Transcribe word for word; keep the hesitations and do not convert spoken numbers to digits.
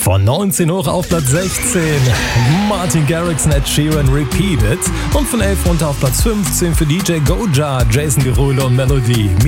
Von neunzehn hoch auf Platz sechzehn. Martin Garrix, Ed Sheeran, Repeat It. Und von elf runter auf Platz fünfzehn für D J Goja, Jason Derulo und Melody.